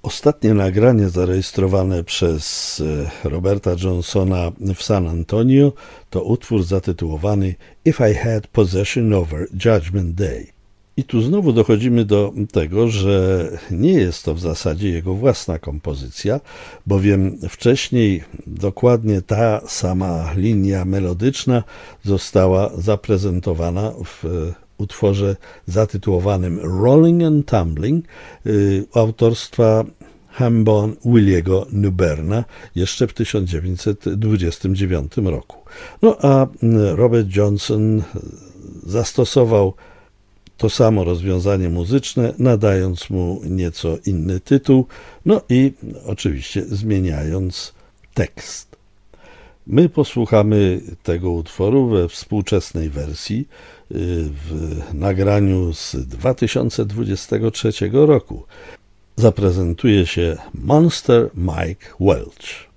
Ostatnie nagranie zarejestrowane przez Roberta Johnsona w San Antonio to utwór zatytułowany If I Had Possession Over Judgment Day. I tu znowu dochodzimy do tego, że nie jest to w zasadzie jego własna kompozycja, bowiem wcześniej dokładnie ta sama linia melodyczna została zaprezentowana w utworze zatytułowanym Rolling and Tumbling autorstwa Hambone Williego Newberna jeszcze w 1929 roku. No a Robert Johnson zastosował to samo rozwiązanie muzyczne, nadając mu nieco inny tytuł, no i oczywiście zmieniając tekst. My posłuchamy tego utworu we współczesnej wersji w nagraniu z 2023 roku. Zaprezentuje się Monster Mike Welch.